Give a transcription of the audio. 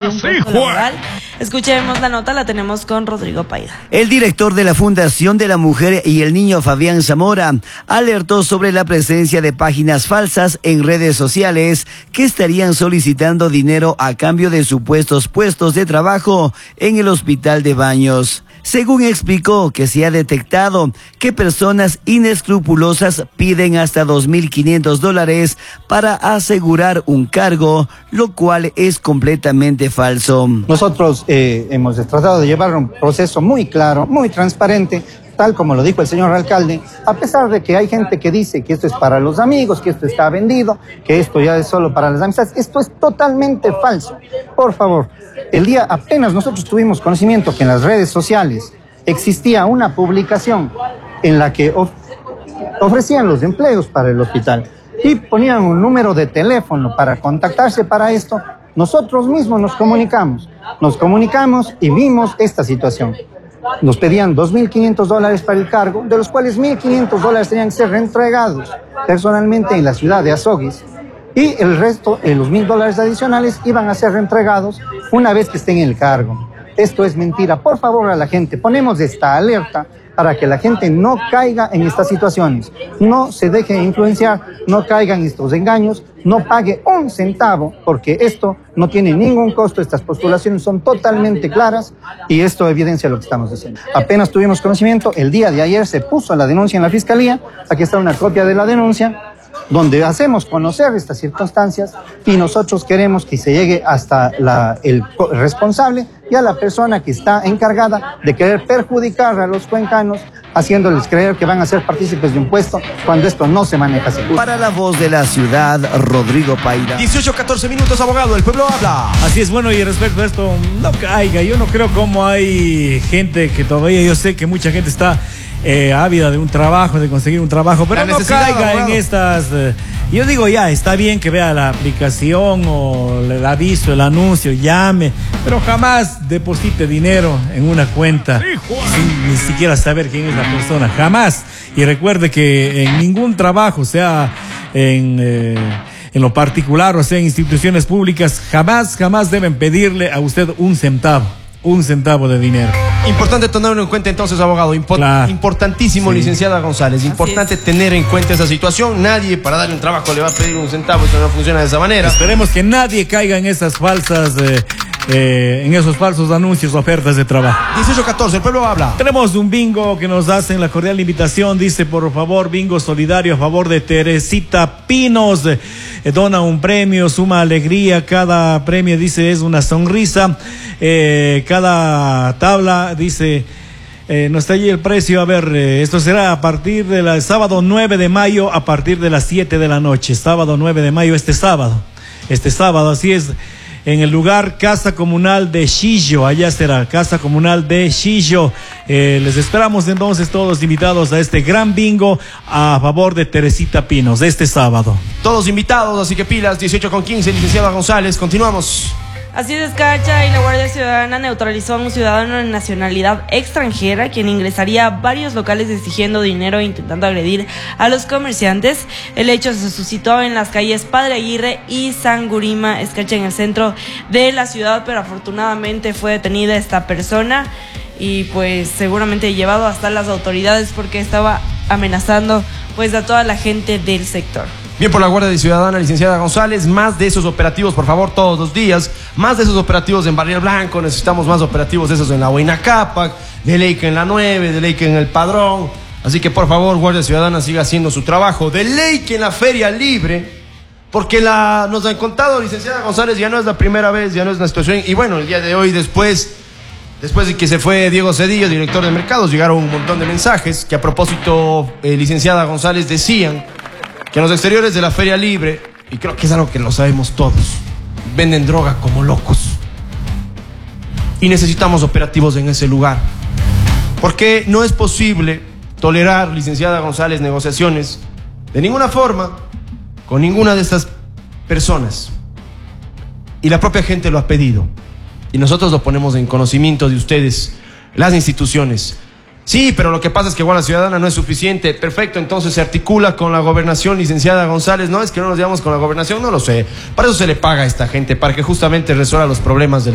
un puesto laboral. Escuchemos la nota, la tenemos con Rodrigo Paida. El director de la Fundación de la Mujer y el Niño, Fabián Zamora, alertó sobre la presencia de páginas falsas en redes sociales que estarían solicitando dinero a cambio de supuestos puestos de trabajo en el Hospital de Baños. Según explicó, que se ha detectado que personas inescrupulosas piden hasta $2.500 para asegurar un cargo, lo cual es completamente falso. Nosotros hemos tratado de llevar un proceso muy claro, muy transparente, tal como lo dijo el señor alcalde, a pesar de que hay gente que dice que esto es para los amigos, que esto está vendido, que esto ya es solo para las amistades. Esto es totalmente falso. Por favor, el día apenas nosotros tuvimos conocimiento que en las redes sociales existía una publicación en la que ofrecían los empleos para el hospital y ponían un número de teléfono para contactarse para esto, nosotros mismos nos comunicamos y vimos esta situación. Nos pedían $2.500 para el cargo, de los cuales $1.500 tenían que ser reentregados personalmente en la ciudad de Azogues, y el resto, los $1.000 adicionales, iban a ser reentregados una vez que estén en el cargo. Esto es mentira. Por favor, a la gente, ponemos esta alerta para que la gente no caiga en estas situaciones, no se deje influenciar, no caiga en estos engaños, no pague un centavo, porque esto no tiene ningún costo. Estas postulaciones son totalmente claras y esto evidencia lo que estamos diciendo. Apenas tuvimos conocimiento, el día de ayer se puso la denuncia en la Fiscalía. Aquí está una copia de la denuncia, donde hacemos conocer estas circunstancias y nosotros queremos que se llegue hasta el responsable y a la persona que está encargada de querer perjudicar a los cuencanos, haciéndoles creer que van a ser partícipes de un puesto cuando esto no se maneja así. Para La Voz de la Ciudad, Rodrigo Paida. 18-14 minutos, abogado, el pueblo habla. Así es, bueno, y respecto a esto, no caiga, yo no creo como hay gente que todavía, yo sé que mucha gente está ávida de un trabajo, de conseguir un trabajo, pero no caiga en estas. Yo digo, ya, está bien que vea la aplicación o el aviso, el anuncio, llame, pero jamás deposite dinero en una cuenta sin ni siquiera saber quién es la persona, jamás. Y recuerde que en ningún trabajo, sea en lo particular o sea en instituciones públicas, jamás deben pedirle a usted un centavo de dinero. Importante tenerlo en cuenta entonces, abogado. Claro. Importantísimo, sí. Licenciada González. Importante tener en cuenta esa situación. Nadie para darle un trabajo le va a pedir un centavo. Esto no funciona de esa manera. Esperemos que nadie caiga en esas falsas, en esos falsos anuncios, ofertas de trabajo. 18-14, el pueblo habla. Tenemos un bingo que nos hacen la cordial invitación. Dice, por favor, bingo solidario a favor de Teresita Pinos. Dona un premio, suma alegría. Cada premio, dice, es una sonrisa. Cada tabla, dice, no está allí el precio. A ver, esto será a partir del sábado 9 de mayo, a partir de las 7 de la noche. Sábado 9 de mayo, este sábado, así es. En el lugar Casa Comunal de Chillo, allá será, Casa Comunal de Chillo. Les esperamos entonces todos invitados a este gran bingo a favor de Teresita Pinos, este sábado. Todos invitados, así que pilas. 18-15, licenciada González, continuamos. Así es, Cacha, y la Guardia Ciudadana neutralizó a un ciudadano de nacionalidad extranjera quien ingresaría a varios locales exigiendo dinero e intentando agredir a los comerciantes. El hecho se suscitó en las calles Padre Aguirre y San Gurima, Escacha, en el centro de la ciudad, pero afortunadamente fue detenida esta persona y pues seguramente llevado hasta las autoridades porque estaba amenazando pues a toda la gente del sector. Bien por la Guardia Ciudadana, licenciada González. Más de esos operativos, por favor, todos los días. Más de esos operativos en Barrio Blanco. Necesitamos más operativos de esos en la Huayna Cápac, de ley que en la 9, de ley que en el Padrón. Así que, por favor, Guardia Ciudadana siga haciendo su trabajo. De ley que en la Feria Libre, porque nos han contado, licenciada González, ya no es la primera vez, ya no es una situación. Y bueno, el día de hoy, después de que se fue Diego Cedillo, director de mercados, llegaron un montón de mensajes que a propósito, licenciada González, decían que en los exteriores de la Feria Libre, y creo que es algo que lo sabemos todos, venden droga como locos. Y necesitamos operativos en ese lugar. Porque no es posible tolerar, licenciada González, negociaciones de ninguna forma con ninguna de estas personas. Y la propia gente lo ha pedido. Y nosotros lo ponemos en conocimiento de ustedes, las instituciones. Sí, pero lo que pasa es que Guardia Ciudadana no es suficiente. Perfecto, entonces se articula con la gobernación, licenciada González. No, es que no nos llevamos con la gobernación, no lo sé. Para eso se le paga a esta gente, para que justamente resuelva los problemas de